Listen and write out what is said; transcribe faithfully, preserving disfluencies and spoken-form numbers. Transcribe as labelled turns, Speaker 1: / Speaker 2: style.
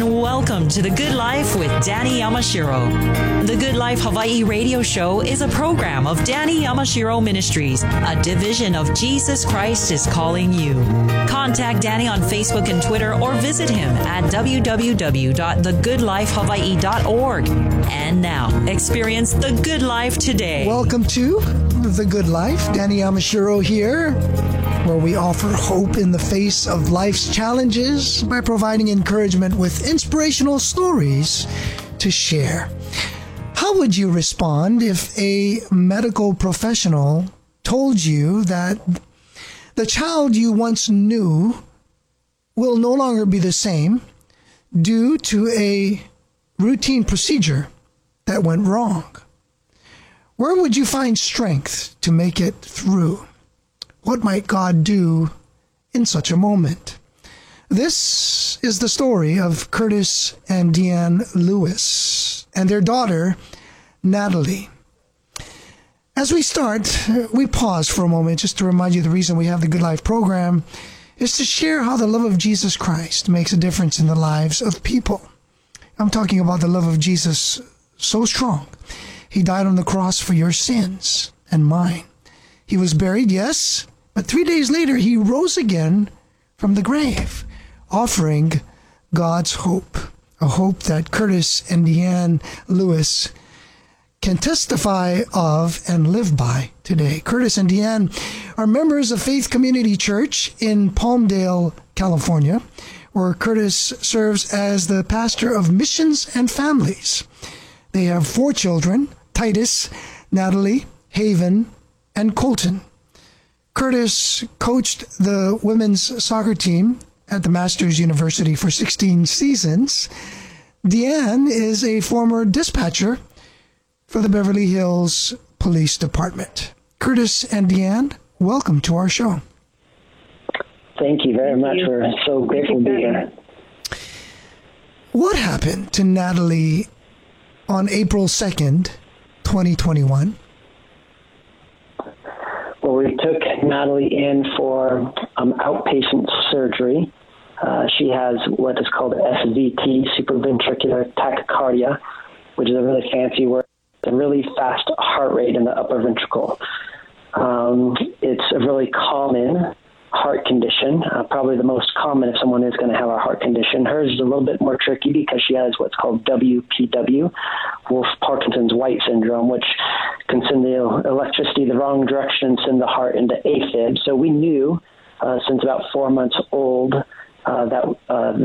Speaker 1: and welcome to The Good Life with Danny Yamashiro. The Good Life Hawaii radio show is a program of Danny Yamashiro Ministries, a division of Jesus Christ is Calling You. Contact Danny on Facebook and Twitter or visit him at w w w dot the good life hawaii dot org. And now, experience the good life today.
Speaker 2: Welcome to The Good Life. Danny Yamashiro here, where we offer hope in the face of life's challenges by providing encouragement with inspirational stories to share. How would you respond if a medical professional told you that the child you once knew will no longer be the same due to a routine procedure that went wrong? Where would you find strength to make it through? What might God do in such a moment? This is the story of Curtis and Deanne Lewis and their daughter, Natalie. As we start, we pause for a moment just to remind you the reason we have the Good Life program is to share how the love of Jesus Christ makes a difference in the lives of people. I'm talking about the love of Jesus so strong. He died on the cross for your sins and mine. He was buried, yes, but three days later he rose again from the grave, offering God's hope, a hope that Curtis and Deanne Lewis can testify of and live by today. Curtis and Deanne are members of Faith Community Church in Palmdale, California, where Curtis serves as the pastor of missions and families. They have four children: Titus, Natalie, Haven, and Colton. Curtis coached the women's soccer team at the Masters University for sixteen seasons. Deanne is a former dispatcher for the Beverly Hills Police Department. Curtis and Deanne, welcome to our show.
Speaker 3: Thank you very much. We're so grateful to be here.
Speaker 2: What happened to Natalie on April second, twenty twenty-one?
Speaker 3: Well, we took Natalie in for um, outpatient surgery. Uh, she has what is called S V T, supraventricular tachycardia, which is a really fancy word. A really fast heart rate in the upper ventricle. Um, it's a really common heart condition, uh, probably the most common if someone is going to have a heart condition. Hers is a little bit more tricky because she has what's called W P W, Wolff-Parkinson's White syndrome, which can send the electricity the wrong direction, send the heart into AFib. So we knew uh, since about four months old uh, that uh,